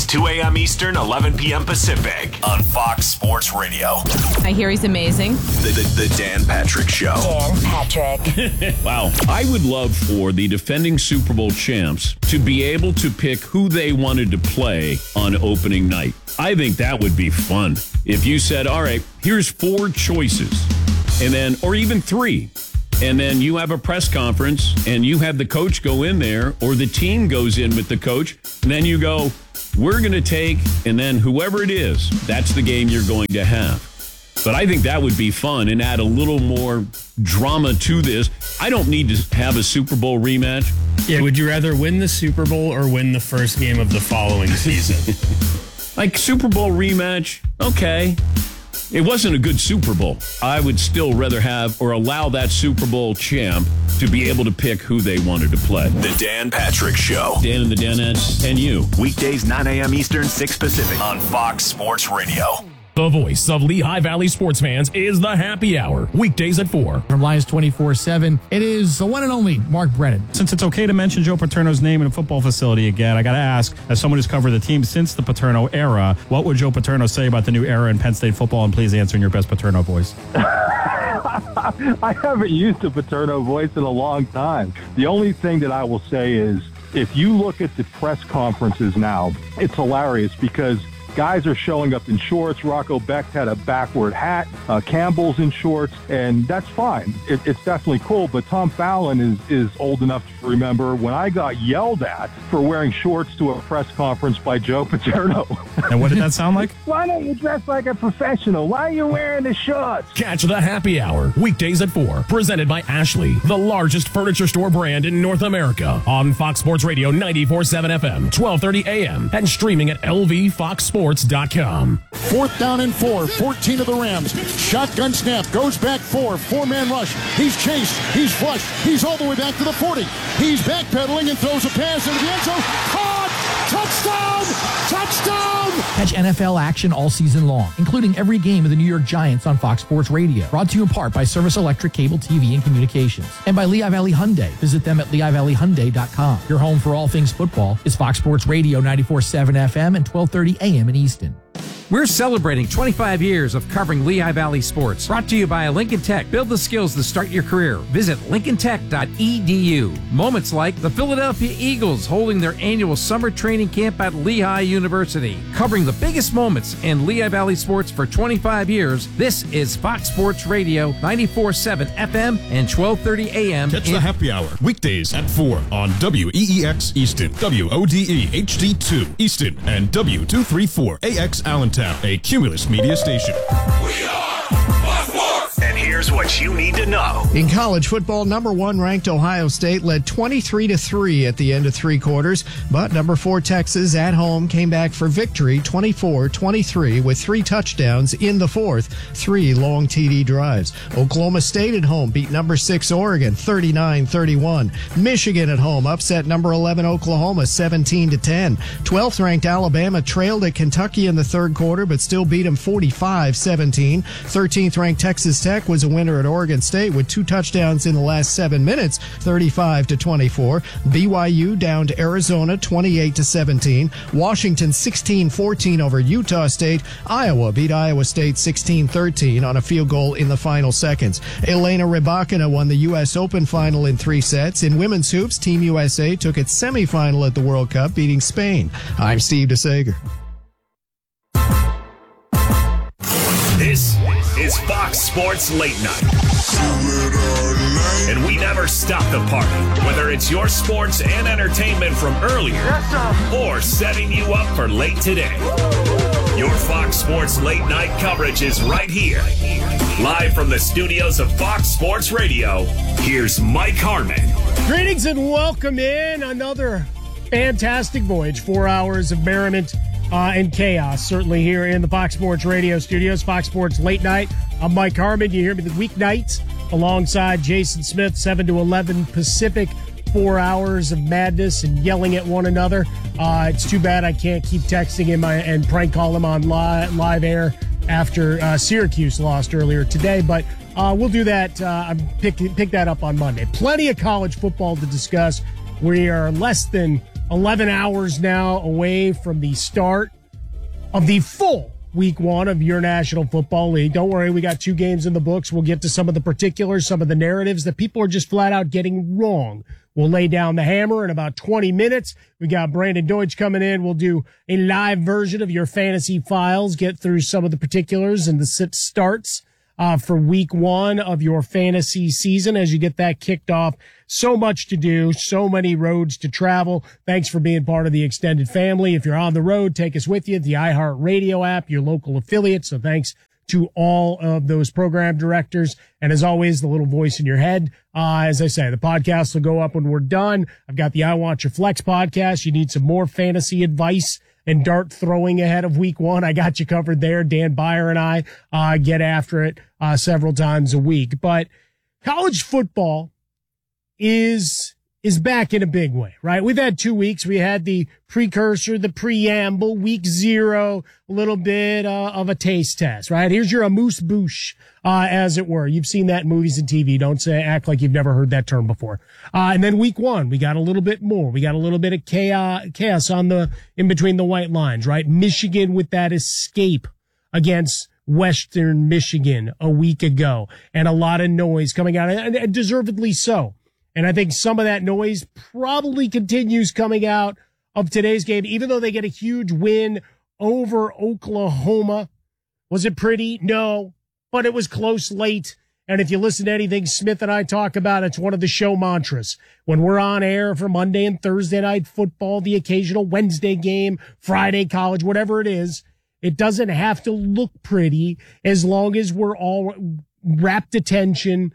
two a.m. Eastern, eleven p.m. Pacific on Fox Sports Radio. I hear he's amazing. The, the, the Dan Patrick Show. Dan Patrick. Wow. I would love for the defending Super Bowl champs to be able to pick who they wanted to play on opening night. I think that would be fun. If you said, all right, here's four choices, and then, or even three, and then you have a press conference and you have the coach go in there, or the team goes in with the coach, and then you go, we're going to take, and then whoever it is, that's the game you're going to have. But I think that would be fun and add a little more drama to this. I don't need to have a Super Bowl rematch. Yeah, would you rather win the Super Bowl or win the first game of the following season? Like Super Bowl rematch, okay. It wasn't a good Super Bowl. I would still rather have or allow that Super Bowl champ to be able to pick who they wanted to play. The Dan Patrick Show. Dan and the Danettes and you. Weekdays, nine a.m. Eastern, six Pacific on Fox Sports Radio. The voice of Lehigh Valley sports fans is the Happy Hour, weekdays at four. From Lions twenty-four seven, it is the one and only Mark Brennan. Since it's okay to mention Joe Paterno's name in a football facility again, I got to ask, as someone who's covered the team since the Paterno era, what would Joe Paterno say about the new era in Penn State football? And please answer in your best Paterno voice. I haven't used a Paterno voice in a long time. The only thing that I will say is, if you look at the press conferences now, it's hilarious because guys are showing up in shorts. Rocco Becht had a backward hat. Uh, Campbell's in shorts, and that's fine. It, it's definitely cool. But Tom Fallon is, is old enough to remember when I got yelled at for wearing shorts to a press conference by Joe Paterno. And what did that sound like? Why don't you dress like a professional? Why are you wearing the shorts? Catch the Happy Hour, weekdays at four. Presented by Ashley, the largest furniture store brand in North America. On Fox Sports Radio ninety-four point seven F M, twelve thirty A M, and streaming at L V Fox Sports dot com. Fourth down and four, fourteen of the Rams. Shotgun snap, goes back four, four-man rush. He's chased, he's flushed, he's all the way back to the forty. He's backpedaling and throws a pass into the end zone. Caught! Touchdown! Touchdown! Catch N F L action all season long, including every game of the New York Giants on Fox Sports Radio. Brought to you in part by Service Electric Cable T V and Communications. And by Lehigh Valley Hyundai. Visit them at Lehigh Valley Hyundai dot com. Your home for all things football is Fox Sports Radio ninety-four point seven F M and twelve thirty A M in Easton. We're celebrating twenty-five years of covering Lehigh Valley sports. Brought to you by Lincoln Tech. Build the skills to start your career. Visit lincoln tech dot e d u. Moments like the Philadelphia Eagles holding their annual summer training camp at Lehigh University. Covering the biggest moments in Lehigh Valley sports for twenty-five years, this is Fox Sports Radio ninety-four point seven F M and twelve thirty A M. Catch the Happy Hour weekdays at four on W E E X Easton, W O D E H D two Easton, and W two thirty-four A X Allentown, a Cumulus media station. We are Fox Sports. And here's what you need to know. In college football, number one ranked Ohio State led twenty-three to three at the end of three quarters, but number four Texas at home came back for victory twenty-four twenty-three with three touchdowns in the fourth, three long T D drives. Oklahoma State at home beat number six Oregon thirty-nine thirty-one. Michigan at home upset number eleven Oklahoma seventeen to ten. twelfth ranked Alabama trailed at Kentucky in the third quarter but still beat them forty-five seventeen. thirteenth ranked Texas Tech was a winner at Oregon State with two touchdowns in the last seven minutes, thirty-five to twenty-four. B Y U down to Arizona twenty-eight to seventeen. Washington sixteen fourteen over Utah State. Iowa beat Iowa State sixteen thirteen on a field goal in the final seconds. Elena Rybakina won the U S Open final in three sets. In women's hoops, Team U S A took its semifinal at the World Cup, beating Spain. I'm Steve DeSager. This is Fox Sports Late Night. And we never stop the party, whether it's your sports and entertainment from earlier or setting you up for late today. Your Fox Sports Late Night coverage is right here. Live from the studios of Fox Sports Radio, here's Mike Harmon. Greetings and welcome in another fantastic voyage. Four hours of merriment uh, and chaos, certainly here in the Fox Sports Radio studios. Fox Sports Late Night. I'm Mike Harmon. You hear me the weeknights alongside Jason Smith, seven to eleven Pacific. Four hours of madness and yelling at one another. Uh, it's too bad I can't keep texting him and prank call him on live, live air after uh, Syracuse lost earlier today, but uh, we'll do that. Uh, pick, pick that up on Monday. Plenty of college football to discuss. We are less than eleven hours now away from the start of the full week one of your National Football League. Don't worry, we got two games in the books. We'll get to some of the particulars, some of the narratives that people are just flat out getting wrong. We'll lay down the hammer in about twenty minutes. We got Brandon Deutsch coming in. We'll do a live version of your fantasy files, get through some of the particulars and the sit starts uh, for week one of your fantasy season as you get that kicked off. So much to do, so many roads to travel. Thanks for being part of the extended family. If you're on the road, take us with you. The iHeartRadio app, your local affiliate. So thanks to all of those program directors. And as always, the little voice in your head. Uh, as I say, the podcast will go up when we're done. I've got the I Want Your Flex podcast. You need some more fantasy advice and dart throwing ahead of week one. I got you covered there. Dan Byer and I, uh, get after it, uh, several times a week. But college football is is back in a big way, right? We've had two weeks. We had the precursor, the preamble, week zero, a little bit uh, of a taste test, right? Here's your amuse bouche, uh, as it were. You've seen that in movies and T V. Don't say, act like you've never heard that term before. Uh, and then week one, we got a little bit more. We got a little bit of chaos, chaos on the, in between the white lines, right? Michigan with that escape against Western Michigan a week ago, and a lot of noise coming out, and, and deservedly so. And I think some of that noise probably continues coming out of today's game, even though they get a huge win over Oklahoma. Was it pretty? No, but it was close late. And if you listen to anything Smith and I talk about, it's one of the show mantras. When we're on air for Monday and Thursday night football, the occasional Wednesday game, Friday college, whatever it is, it doesn't have to look pretty as long as we're all rapt attention,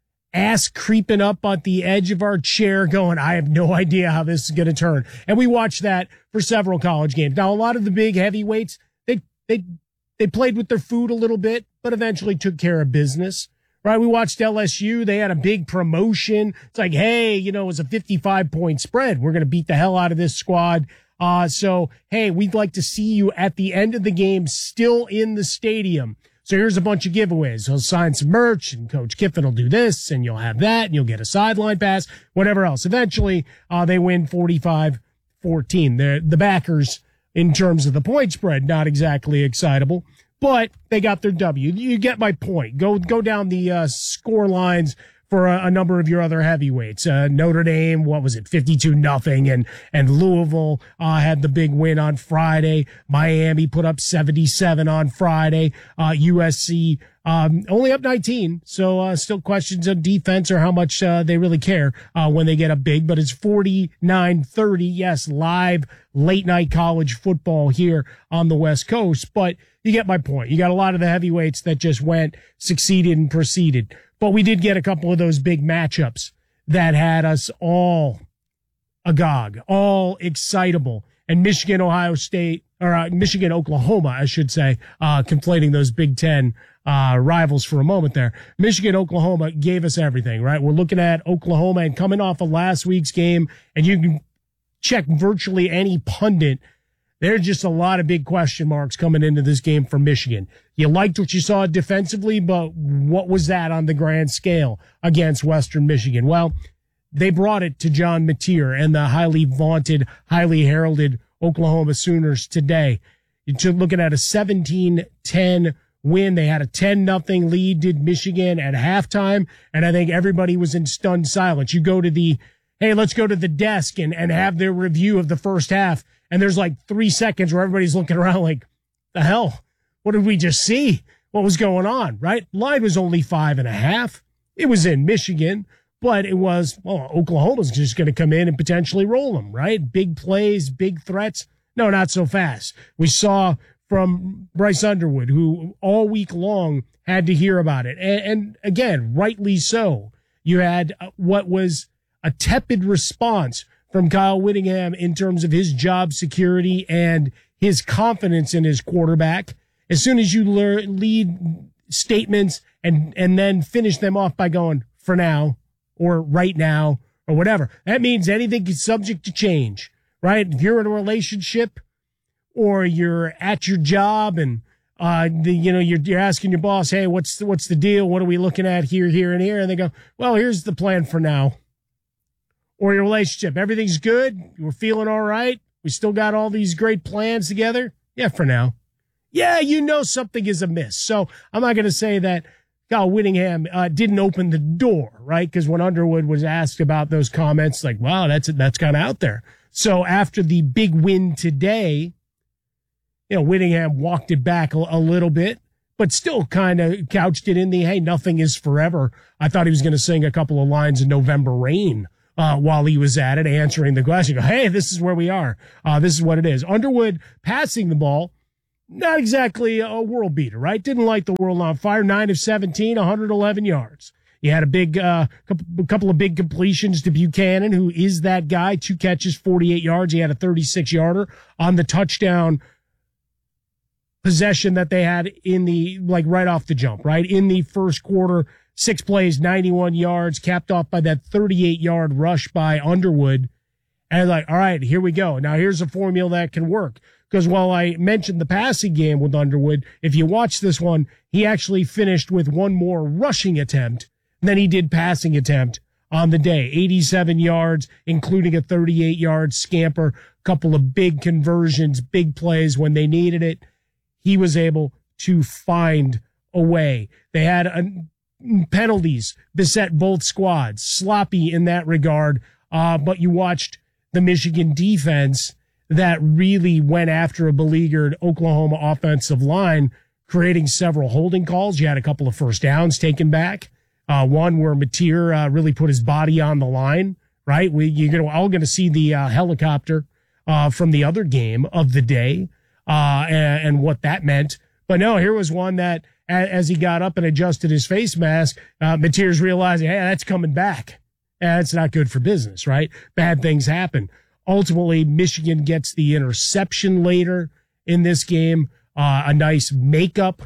ass creeping up on the edge of our chair going, I have no idea how this is going to turn. And we watched that for several college games. Now, a lot of the big heavyweights, they, they, they played with their food a little bit, but eventually took care of business, right? We watched L S U. They had a big promotion. It's like, hey, you know, it was a fifty-five point spread. We're going to beat the hell out of this squad. Uh, so, hey, we'd like to see you at the end of the game still in the stadium. So here's a bunch of giveaways. He'll sign some merch, and Coach Kiffin will do this, and you'll have that, and you'll get a sideline pass, whatever else. Eventually, uh, they win forty-five fourteen. The, the backers, in terms of the point spread, not exactly excitable, but they got their W. You get my point. Go, go down the, uh, score lines for a, a number of your other heavyweights. Uh, Notre Dame, what was it, fifty-two nothing, and, and Louisville, uh, had the big win on Friday. Miami put up seventy-seven on Friday. Uh, U S C, um, only up nineteen. So, uh, still questions of defense or how much, uh, they really care, uh, when they get up big, but it's forty-nine thirty. Yes, live late night college football here on the West Coast, but you get my point. You got a lot of the heavyweights that just went, succeeded and proceeded. But we did get a couple of those big matchups that had us all agog, all excitable. And Michigan, Ohio State, or uh, Michigan, Oklahoma, I should say, uh, conflating those Big Ten uh, rivals for a moment there. Michigan, Oklahoma gave us everything, right? We're looking at Oklahoma and coming off of last week's game, and you can check virtually any pundit. There's just a lot of big question marks coming into this game for Michigan. You liked what you saw defensively, but what was that on the grand scale against Western Michigan? Well, they brought it to John Mateer and the highly vaunted, highly heralded Oklahoma Sooners today. You're looking at a seventeen ten win. They had a ten nothing lead, did Michigan at halftime, and I think everybody was in stunned silence. You go to the, hey, let's go to the desk and, and have their review of the first half. And there's like three seconds where everybody's looking around like, the hell, what did we just see? What was going on, right? Line was only five and a half. It was in Michigan, but it was, well, Oklahoma's just going to come in and potentially roll them, right? Big plays, big threats. No, not so fast. We saw from Bryce Underwood, who all week long had to hear about it. And, and again, rightly so. You had what was a tepid response from Kyle Whittingham in terms of his job security and his confidence in his quarterback. As soon as you learn, lead statements and, and then finish them off by going, for now, or right now, or whatever, that means anything is subject to change, right? If you're in a relationship or you're at your job and, uh, the, you know, you're, you're asking your boss, hey, what's the, what's the deal? What are we looking at here, here, and here? And they go, well, here's the plan for now. or your relationship? Everything's good? We're feeling all right? We still got all these great plans together? Yeah, for now. Yeah, you know something is amiss. So I'm not going to say that Kyle Whittingham uh, didn't open the door, right? Because when Underwood was asked about those comments, like, wow, that's that's kind of out there. So after the big win today, you know, Whittingham walked it back a, a little bit, but still kind of couched it in the, hey, nothing is forever. I thought he was going to sing a couple of lines in November Rain uh, while he was at it, answering the question. Go, hey, this is where we are. Uh, this is what it is. Underwood passing the ball. Not exactly a world beater, right? Didn't light the world on fire. nine of seventeen, one hundred eleven yards. He had a big, uh, couple, couple of big completions to Buchanan, who is that guy. Two catches, forty-eight yards. He had a thirty-six yarder on the touchdown possession that they had in the, like right off the jump, right? In the first quarter, six plays, ninety-one yards, capped off by that thirty-eight yard rush by Underwood. And like, all right, here we go. Now here's a formula that can work. Because while I mentioned the passing game with Underwood, if you watch this one, he actually finished with one more rushing attempt than he did passing attempt on the day. eighty-seven yards, including a thirty-eight yard scamper, couple of big conversions, big plays when they needed it. He was able to find a way. They had a, penalties beset both squads, sloppy in that regard, uh, but you watched the Michigan defense that really went after a beleaguered Oklahoma offensive line, creating several holding calls. You had a couple of first downs taken back. Uh, one where Mateer uh, really put his body on the line, right? We, you're all going to see the uh, helicopter uh, from the other game of the day uh, and, and what that meant. But no, here was one that as, as he got up and adjusted his face mask, uh, Mateer's realizing, hey, that's coming back. And it's not good for business, right? Bad things happen. Ultimately, Michigan gets the interception later in this game. Uh, a nice makeup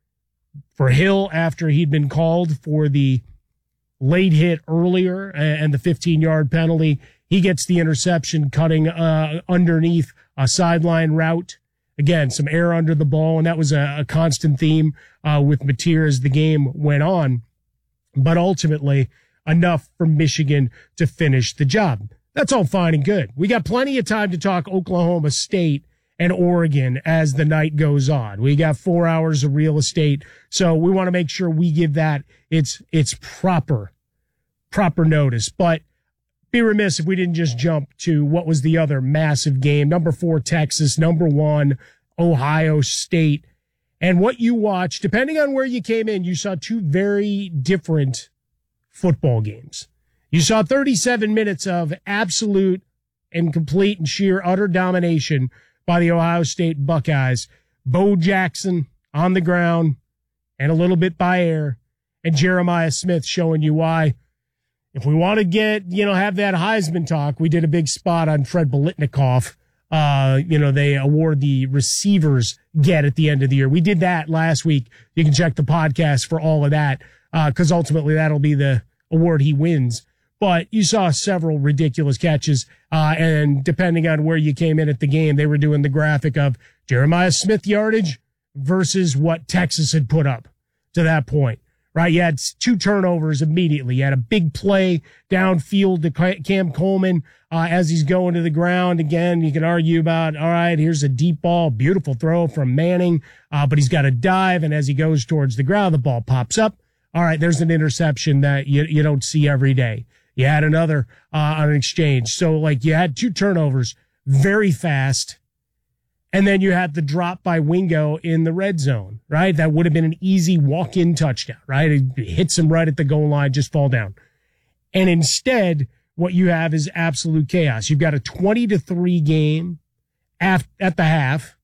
for Hill after he'd been called for the late hit earlier and the fifteen yard penalty. He gets the interception cutting uh, underneath a sideline route. Again, some air under the ball, and that was a, a constant theme uh, with Mateer as the game went on. But ultimately, enough for Michigan to finish the job. That's all fine and good. We got plenty of time to talk Oklahoma State and Oregon as the night goes on. We got four hours of real estate, so we want to make sure we give that its its proper proper notice. But be remiss if we didn't just jump to what was the other massive game. Number four, Texas. Number one, Ohio State. And what you watched, depending on where you came in, you saw two very different football games. You saw thirty-seven minutes of absolute and complete and sheer utter domination by the Ohio State Buckeyes. Bo Jackson on the ground and a little bit by air, and Jeremiah Smith showing you why. If we want to get, you know, have that Heisman talk, we did a big spot on Fred Biletnikoff. Uh, you know, they award the receivers get at the end of the year. We did that last week. You can check the podcast for all of that, uh, cause ultimately that'll be the award he wins. But you saw several ridiculous catches, uh, and depending on where you came in at the game, they were doing the graphic of Jeremiah Smith yardage versus what Texas had put up to that point, right? You had two turnovers immediately. You had a big play downfield to Cam Coleman uh, as he's going to the ground. Again, you can argue about, all right, here's a deep ball, beautiful throw from Manning, uh, but he's got to dive, and as he goes towards the ground, the ball pops up. All right, there's an interception that you, you don't see every day. You had another uh, on an exchange. So, like, you had two turnovers very fast, and then you had the drop by Wingo in the red zone, right? That would have been an easy walk-in touchdown, right? It hits him right at the goal line, just fall down. And instead, what you have is absolute chaos. You've got a twenty to three game at, at the half.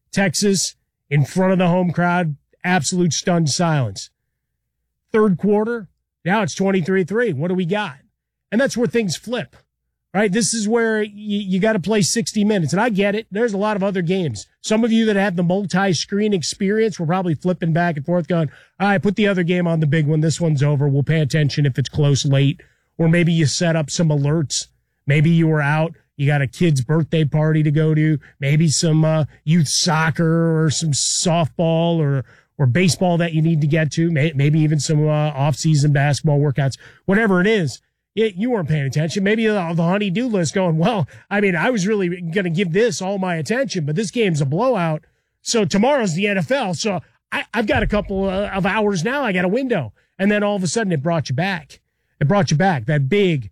Texas in front of the home crowd, absolute stunned silence. Third quarter, now it's twenty-three three. What do we got? And that's where things flip, right? This is where you, you got to play sixty minutes. And I get it. There's a lot of other games. Some of you that have the multi-screen experience were probably flipping back and forth going, all right, put the other game on the big one. This one's over. We'll pay attention if it's close late. Or maybe you set up some alerts. Maybe you were out. You got a kid's birthday party to go to. Maybe some uh, youth soccer or some softball or or baseball that you need to get to. Maybe even some uh, off-season basketball workouts. Whatever it is. it, you weren't paying attention. Maybe the, the honey-do list going, well, I mean, I was really going to give this all my attention, but this game's a blowout. So tomorrow's the N F L. So I, I've got a couple of hours now. I got a window. And then all of a sudden it brought you back. It brought you back. That big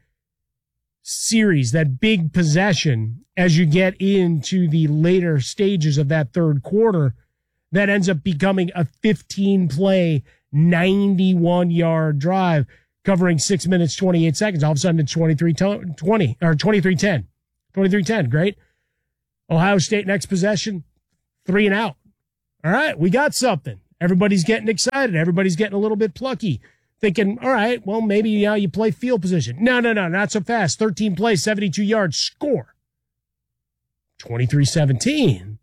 series, that big possession as you get into the later stages of that third quarter, that ends up becoming a fifteen-play, ninety-one-yard drive covering six minutes, twenty-eight seconds. All of a sudden it's twenty-three twenty or twenty-three ten. twenty-three ten, great. Ohio State next possession, three and out. All right, we got something. Everybody's getting excited. Everybody's getting a little bit plucky, thinking, all right, well, maybe you know, you play field position. No, no, no, not so fast. thirteen plays, seventy-two yards, score. twenty-three seventeen.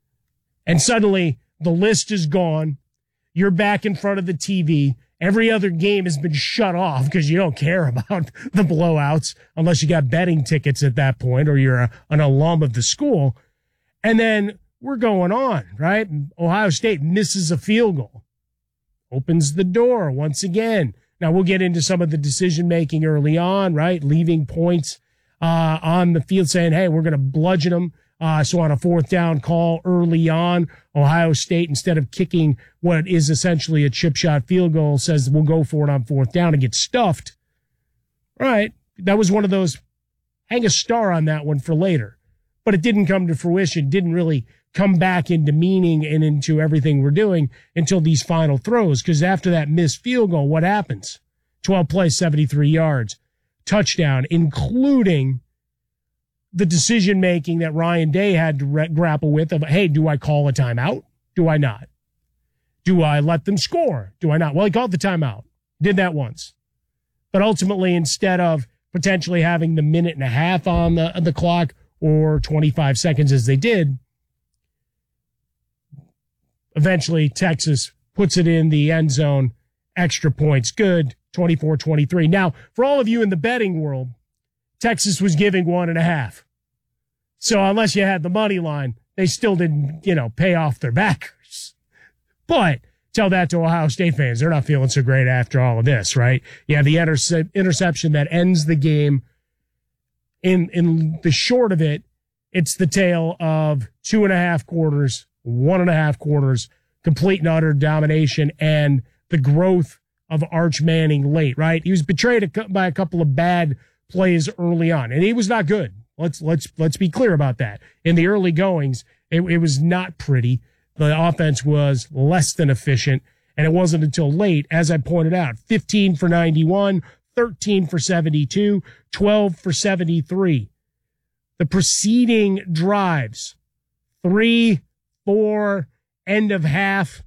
And suddenly the list is gone. You're back in front of the T V. Every other game has been shut off because you don't care about the blowouts unless you got betting tickets at that point or you're a, an alum of the school. And then we're going on, right? Ohio State misses a field goal. Opens the door once again. Now, we'll get into some of the decision-making early on, right? Leaving points uh, on the field saying, hey, we're going to bludgeon them. Uh, so on a fourth down call early on, Ohio State, instead of kicking what is essentially a chip shot field goal, says we'll go for it on fourth down and get stuffed. All right. That was one of those, hang a star on that one for later. But it didn't come to fruition, didn't really come back into meaning and into everything we're doing until these final throws. Because after that missed field goal, what happens? twelve plays, seventy-three yards, touchdown, including the decision-making that Ryan Day had to re- grapple with of, hey, do I call a timeout? Do I not? Do I let them score? Do I not? Well, he called the timeout. Did that once. But ultimately, instead of potentially having the minute and a half on the, the clock or twenty-five seconds as they did, eventually, Texas puts it in the end zone. Extra points. Good. twenty-four twenty-three. Now, for all of you in the betting world, Texas was giving one and a half. So unless you had the money line, they still didn't, you know, pay off their backers. But tell that to Ohio State fans. They're not feeling so great after all of this, right? Yeah, the interce- interception that ends the game. In, in the short of it, it's the tale of two and a half quarters, one and a half quarters, complete and utter domination, and the growth of Arch Manning late, right? He was betrayed by a couple of bad plays early on, and he was not good. Let's let's let's be clear about that. In the early goings, it, it was not pretty. The offense was less than efficient, and it wasn't until late, as I pointed out, fifteen for ninety-one, thirteen for seventy-two, twelve for seventy-three. The preceding drives, three, four, end of half,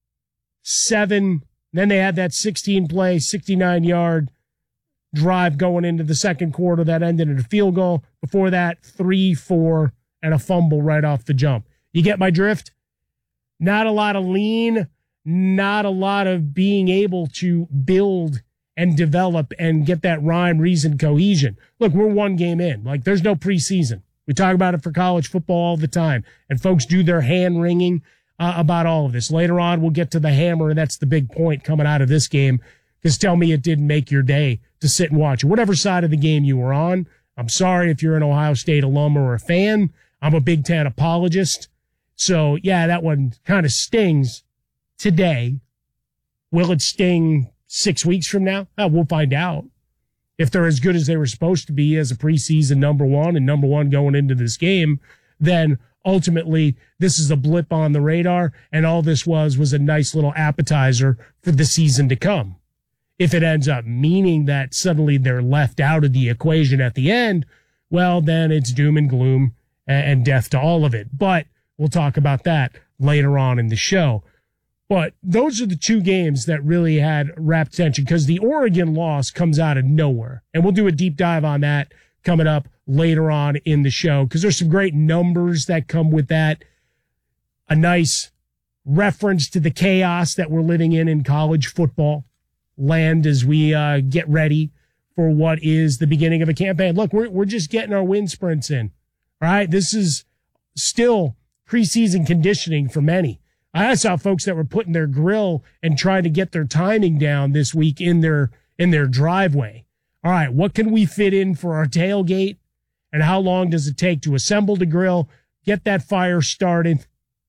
seven. Then they had that sixteen play, sixty-nine yard drive going into the second quarter that ended in a field goal. Before that, three, four, and a fumble right off the jump. You get my drift? Not a lot of lean, not a lot of being able to build and develop and get that rhyme, reason, cohesion. Look, we're one game in. Like, there's no preseason. We talk about it for college football all the time, and folks do their hand wringing uh, about all of this. Later on, we'll get to the hammer, and that's the big point coming out of this game, because tell me it didn't make your day to sit and watch. Whatever side of the game you were on, I'm sorry if you're an Ohio State alum or a fan. I'm a Big Ten apologist. So, yeah, that one kind of stings today. Will it sting six weeks from now? Oh, we'll find out. If they're as good as they were supposed to be as a preseason number one and number one going into this game, then ultimately this is a blip on the radar, and all this was was a nice little appetizer for the season to come. If it ends up meaning that suddenly they're left out of the equation at the end, well, then it's doom and gloom and death to all of it. But we'll talk about that later on in the show. But those are the two games that really had rapt attention, because the Oregon loss comes out of nowhere. And we'll do a deep dive on that coming up later on in the show, because there's some great numbers that come with that. A nice reference to the chaos that we're living in in college football land as we uh, get ready for what is the beginning of a campaign. Look, we're we're just getting our wind sprints in. All right, this is still preseason conditioning for many. I saw folks that were putting their grill and trying to get their timing down this week in their in their driveway. all right, what can we fit in for our tailgate? And how long does it take to assemble the grill, get that fire started,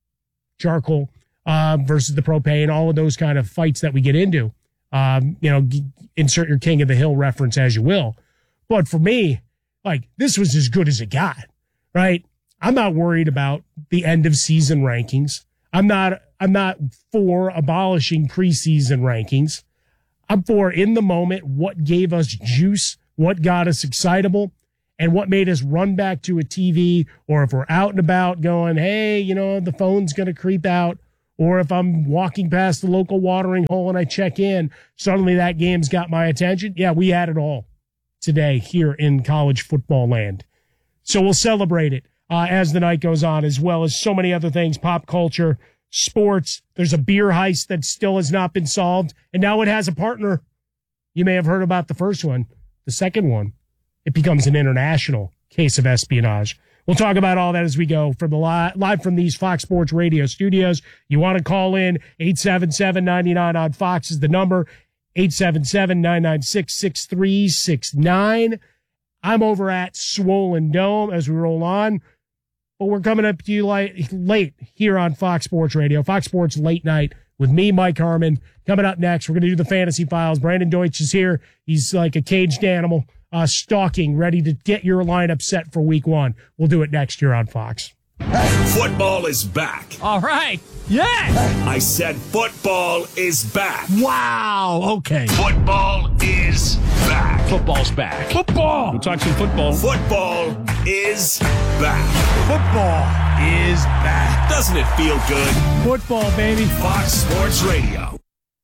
charcoal uh, versus the propane, all of those kind of fights that we get into. Um, you know, g- insert your King of the Hill reference as you will. But for me, like, this was as good as it got, right? I'm not worried about the end of season rankings. I'm not, I'm not for abolishing preseason rankings. I'm for in the moment what gave us juice, what got us excitable, and what made us run back to a T V, or if we're out and about going, hey, you know, the phone's going to creep out, or if I'm walking past the local watering hole and I check in, suddenly that game's got my attention. Yeah, we had it all today here in college football land. So we'll celebrate it uh, as the night goes on, as well as so many other things, pop culture, sports. There's a beer heist that still has not been solved, and now it has a partner. You may have heard about the first one. The second one, it becomes an international case of espionage. We'll talk about all that as we go from the li- live from these Fox Sports Radio studios. You want to call in, eight seven seven, nine nine on Fox is the number, eight seven seven, nine nine six, six three six nine. I'm over at Swollen Dome as we roll on, but we're coming up to you late, late here on Fox Sports Radio, Fox Sports Late Night with me, Mike Harmon. Coming up next, we're going to do the Fantasy Files. Brandon Deutsch is here. He's like a caged animal. Uh, stalking, ready to get your lineup set for week one. We'll do it next year on Fox. Football is back. All right. Yeah. I said football is back. Wow. Okay. Football is back. Football's back. Football. We'll talk some football. Football is back. Football is back. Doesn't it feel good? Football, baby. Fox Sports Radio.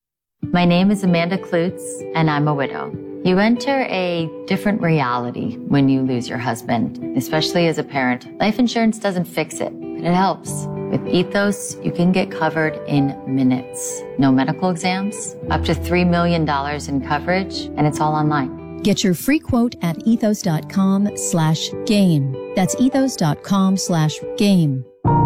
My name is Amanda Klutz, and I'm a widow. You enter a different reality when you lose your husband, especially as a parent. Life insurance doesn't fix it, but it helps. With Ethos, you can get covered in minutes. No medical exams, up to three million dollars in coverage, and it's all online. Get your free quote at ethos.com slash game. That's ethos.com slash game.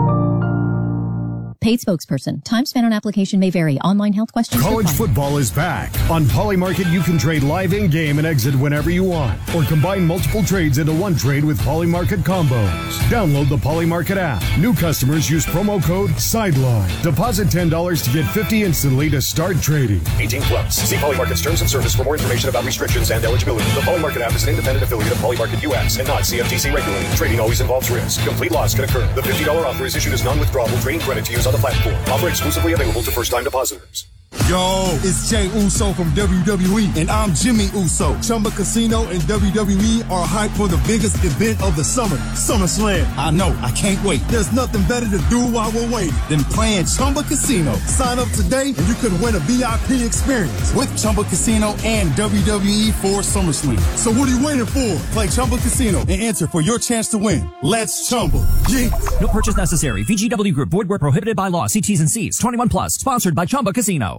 Paid spokesperson. Time spent on application may vary. Online health questions College required. football is back. On Polymarket, you can trade live in-game and exit whenever you want, or combine multiple trades into one trade with Polymarket combos. Download the Polymarket app. New customers use promo code SIDELINE. Deposit ten dollars to get fifty dollars instantly to start trading. eighteen plus. See Polymarket's terms and service for more information about restrictions and eligibility. The Polymarket app is an independent affiliate of Polymarket U S and not C F T C regulated. Trading always involves risk. Complete loss can occur. The fifty dollars offer is issued as non-withdrawable trading credit to use on the platform. Offer exclusively available to first-time depositors. Yo, it's Jay Uso from W W E, and I'm Jimmy Uso. Chumba Casino and W W E are hyped for the biggest event of the summer, SummerSlam. I know, I can't wait. There's nothing better to do while we're waiting than playing Chumba Casino. Sign up today and you could win a V I P experience with Chumba Casino and W W E for SummerSlam. So what are you waiting for? Play Chumba Casino and enter for your chance to win. Let's Chumba. Yeah. No purchase necessary. V G W Group. Void where prohibited by law. See T's and C's. twenty-one plus. Sponsored by Chumba Casino.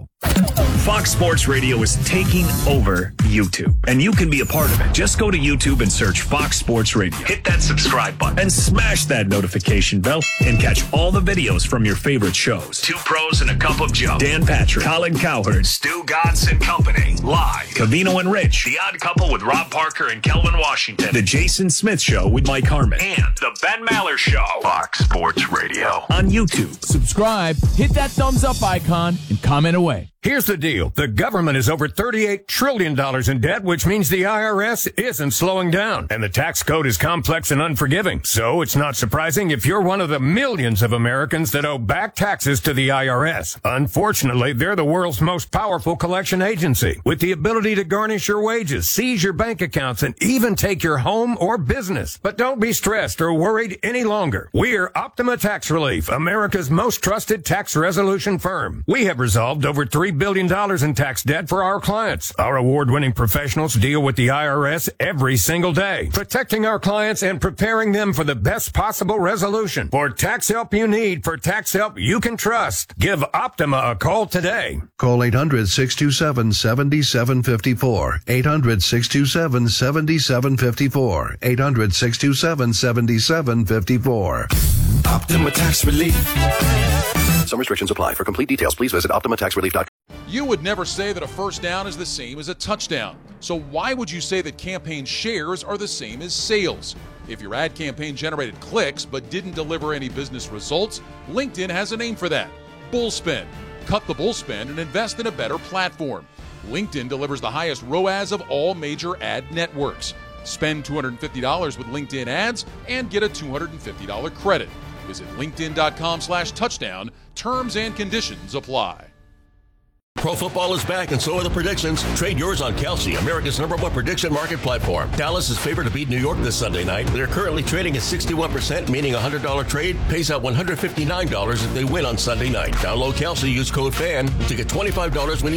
Fox Sports Radio is taking over YouTube, and you can be a part of it. Just go to YouTube and search Fox Sports Radio. Hit that subscribe button and smash that notification bell and catch all the videos from your favorite shows. Two Pros and a Cup of Joe. Dan Patrick, Colin Cowherd, Stu Godson Company, live. Cavino and Rich, The Odd Couple with Rob Parker and Kelvin Washington. The Jason Smith Show with Mike Harmon. And The Ben Maller Show. Fox Sports Radio on YouTube. Subscribe, hit that thumbs up icon, and comment away. Here's the deal. The government is over thirty-eight trillion dollars in debt, which means the I R S isn't slowing down. And the tax code is complex and unforgiving. So it's not surprising if you're one of the millions of Americans that owe back taxes to the I R S. Unfortunately, they're the world's most powerful collection agency, with the ability to garnish your wages, seize your bank accounts, and even take your home or business. But don't be stressed or worried any longer. We're Optima Tax Relief, America's most trusted tax resolution firm. We have resolved over three billion dollars in tax debt for our clients. Our award-winning professionals deal with the I R S every single day, protecting our clients and preparing them for the best possible resolution. For tax help you need, for tax help you can trust, give Optima a call today. Call eight hundred, six two seven, seven seven five four. eight hundred, six two seven, seven seven five four. eight hundred, six two seven, seven seven five four. Optima Tax Relief. Some restrictions apply. For complete details, please visit optima tax relief dot com. You would never say that a first down is the same as a touchdown. So why would you say that campaign shares are the same as sales? If your ad campaign generated clicks but didn't deliver any business results, LinkedIn has a name for that: bullspend. Cut the bullspend and invest in a better platform. LinkedIn delivers the highest R O A S of all major ad networks. Spend two hundred fifty dollars with LinkedIn ads and get a two hundred fifty dollars credit. Visit linkedin.com slash touchdown. Terms and conditions apply. Pro football is back, and so are the predictions. Trade yours on Kelsey, America's number one prediction market platform. Dallas is favored to beat New York this Sunday night. They're currently trading at sixty-one percent, meaning a one hundred dollars trade pays out one hundred fifty-nine dollars if they win on Sunday night. Download Kelsey, use code FAN to get twenty-five dollars when you